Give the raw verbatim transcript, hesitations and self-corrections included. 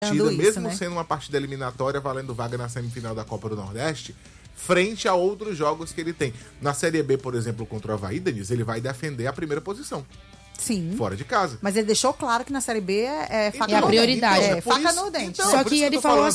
isso, mesmo né? sendo uma partida eliminatória, valendo vaga na semifinal da Copa do Nordeste, frente a outros jogos que ele tem. Na Série B, por exemplo, contra o Avaí, Denise, ele vai defender a primeira posição. Sim. Fora de casa. Mas ele deixou claro que na Série B é, é faca É a no dente. prioridade. É, Então, por faca isso- no dente. então, Só por que isso ele eu tô falou falando